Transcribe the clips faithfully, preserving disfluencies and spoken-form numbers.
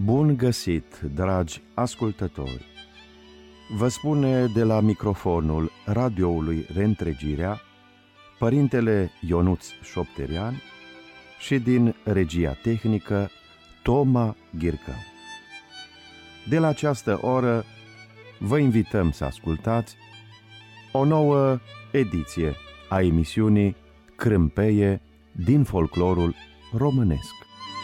Bun găsit, dragi ascultători! Vă spune de la microfonul radioului Reîntregirea Părintele Ionuț Șopterian și din regia tehnică Toma Ghircă. De la această oră vă invităm să ascultați o nouă ediție a emisiunii Crâmpeie din folclorul românesc.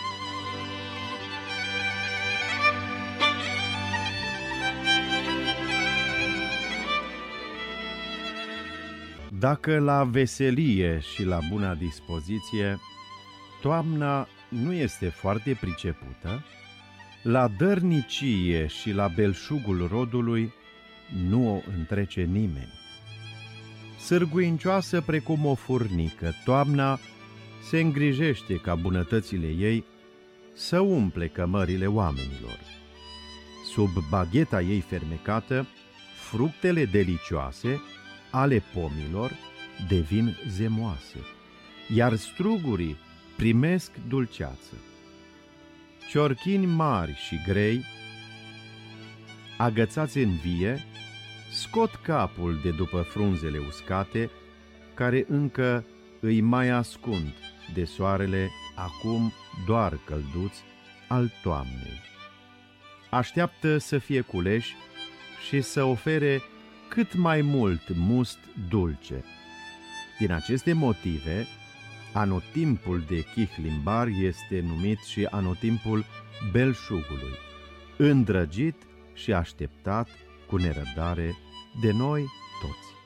Dacă la veselie și la buna dispoziție toamna nu este foarte pricepută, la dărnicie și la belșugul rodului nu o întrece nimeni. Sârguincioasă precum o furnică, toamna se îngrijește ca bunătățile ei să umple cămările oamenilor. Sub bagheta ei fermecată, fructele delicioase ale pomilor devin zemoase, iar strugurii primesc dulceață. Ciorchini mari și grei, agățați în vie, scot capul de după frunzele uscate, care încă îi mai ascund de soarele acum doar călduț al toamnei. Așteaptă să fie culeși și să ofere cât mai mult must dulce. Din aceste motive, anotimpul de chihlimbar este numit și anotimpul belșugului, îndrăgit și așteptat cu nerăbdare de noi toți.